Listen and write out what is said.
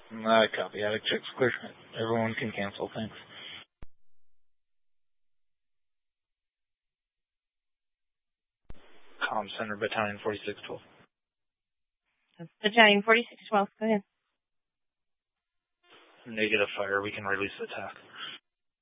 Copy. Attic checks clear. Everyone can cancel. Thanks. Comm Center, Battalion 4612. Battalion 4612, go ahead. Negative fire. We can release the attack.